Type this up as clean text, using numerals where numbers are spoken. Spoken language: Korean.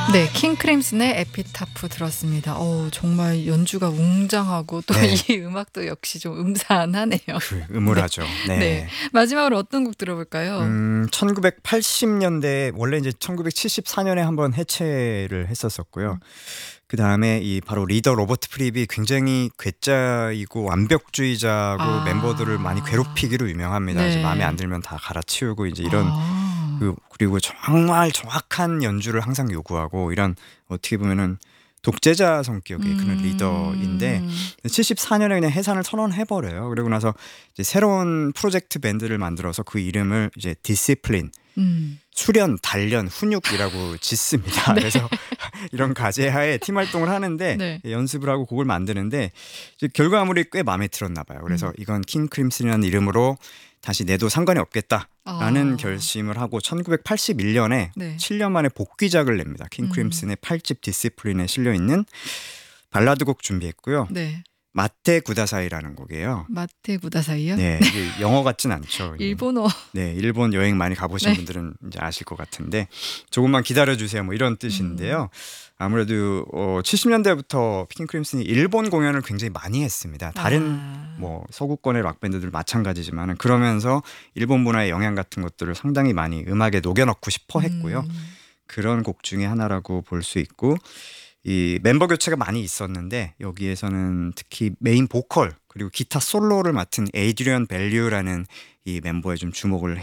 네, 킹 크림슨의 에피타프 들었습니다. 정말 연주가 웅장하고 또 네. 이 음악도 역시 좀 음산하네요. 음울하죠. 네. 네. 마지막으로 어떤 곡 들어볼까요? 1980년대에 원래 이제 1974년에 한번 해체를 했었었고요. 그다음에 이 바로 리더 로버트 프립이 굉장히 괴짜이고 완벽주의자고 멤버들을 많이 괴롭히기로 유명합니다. 네. 이제 마음에 안 들면 다 갈아치우고 이제 이런 아. 그리고 정말 정확한 연주를 항상 요구하고 이런 어떻게 보면은 독재자 성격의 그런 리더인데 74년에 그냥 해산을 선언해버려요. 그리고 나서 이제 새로운 프로젝트 밴드를 만들어서 그 이름을 이제 디시플린, 수련, 단련, 훈육이라고 짓습니다. 네. 그래서 이런 가제하에 팀 활동을 하는데 네. 연습을 하고 곡을 만드는데 이제 결과물이 꽤 마음에 들었나 봐요. 그래서 이건 킹 크림슨이라는 이름으로 다시 내도 상관이 없겠다라는 결심을 하고 1981년에 네. 7년 만에 복귀작을 냅니다. 킹 크림슨의 8집 디시플린에 실려있는 발라드곡 준비했고요. 네. 마테 구다사이라는 곡이에요. 마테 구다사이요? 네, 이게 영어 같진 않죠. 일본어. 네, 일본 여행 많이 가보신 네. 분들은 이제 아실 것 같은데 조금만 기다려주세요. 뭐 이런 뜻인데요. 아무래도 70년대부터 킹 크림슨이 일본 공연을 굉장히 많이 했습니다. 다른 뭐 서구권의 락 밴드들 마찬가지지만은 그러면서 일본 문화의 영향 같은 것들을 상당히 많이 음악에 녹여넣고 싶어 했고요. 그런 곡 중에 하나라고 볼 수 있고 이 멤버 교체가 많이 있었는데 여기에서는 특히 메인 보컬 그리고 기타 솔로를 맡은 에이드리언 벨류라는 이 멤버에 좀 주목을